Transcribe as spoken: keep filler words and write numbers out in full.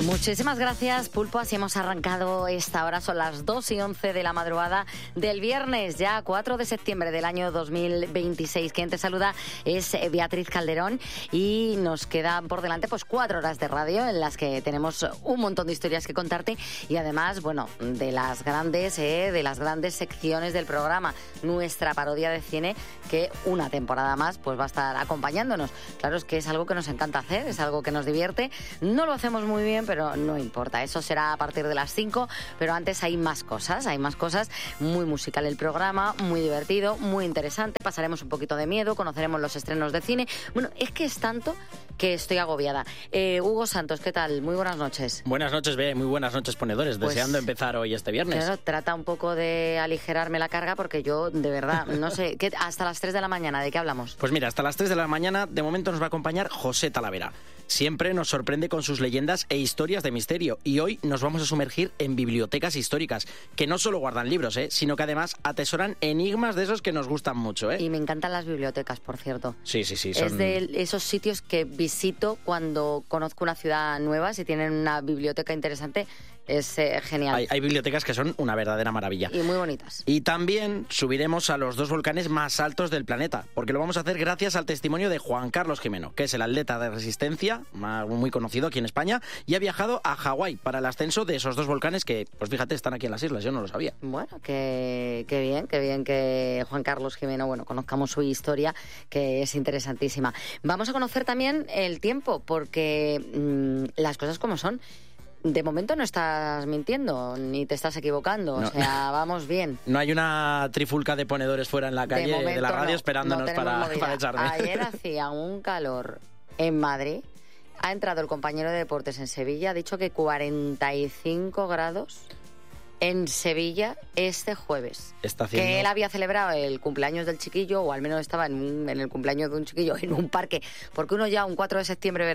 Muchísimas gracias, Pulpo. Así hemos arrancado esta hora. Son las dos y once de la madrugada del viernes, ya cuatro de septiembre del año dos mil veintiséis. Quien te saluda es Beatriz Calderón y nos quedan por delante pues cuatro horas de radio en las que tenemos un montón de historias que contarte y además, bueno, de las grandes, eh, de las grandes secciones del programa. Nuestra parodia de cine que una temporada más pues va a estar acompañándonos. Claro, es que es algo que nos encanta hacer, es algo que nos divierte. No lo hacemos muy bien, pero pero no importa, eso será a partir de las cinco, pero antes hay más cosas, hay más cosas, muy musical el programa, muy divertido, muy interesante, pasaremos un poquito de miedo, conoceremos los estrenos de cine, bueno, es que es tanto que estoy agobiada. Eh, Hugo Santos, ¿qué tal? Muy buenas noches. Buenas noches, Be, muy buenas noches, ponedores, pues, deseando empezar hoy este viernes. Claro, trata un poco de aligerarme la carga porque yo, de verdad, no sé, ¿qué, hasta las tres de la mañana, ¿de qué hablamos? Pues mira, hasta las tres de la mañana, de momento nos va a acompañar José Talavera. Siempre nos sorprende con sus leyendas e historias de misterio y hoy nos vamos a sumergir en bibliotecas históricas que no solo guardan libros, ¿eh? sino que además atesoran enigmas de esos que nos gustan mucho. ¿eh? Y me encantan las bibliotecas, por cierto. Sí, sí, sí. Son... Es de esos sitios que visito cuando conozco una ciudad nueva, si tienen una biblioteca interesante. Es eh, genial. Hay, hay bibliotecas que son una verdadera maravilla. Y muy bonitas. Y también subiremos a los dos volcanes más altos del planeta, porque lo vamos a hacer gracias al testimonio de Juan Carlos Gimeno, que es el atleta de resistencia, muy conocido aquí en España, y ha viajado a Hawái para el ascenso de esos dos volcanes que, pues fíjate, están aquí en las islas, yo no lo sabía. Bueno, qué, qué bien, qué bien que Juan Carlos Gimeno, bueno, conozcamos su historia, que es interesantísima. Vamos a conocer también el tiempo, porque mmm, las cosas como son. De momento no estás mintiendo, ni te estás equivocando, no. O sea, vamos bien. No hay una trifulca de ponedores fuera en la calle de, de la radio no, esperándonos no para, para echarme. Ayer hacía un calor en Madrid, ha entrado el compañero de deportes en Sevilla, ha dicho que cuarenta y cinco grados en Sevilla este jueves. Está haciendo... Que él había celebrado el cumpleaños del chiquillo, o al menos estaba en, un, en el cumpleaños de un chiquillo en un parque, porque uno ya un cuatro de septiembre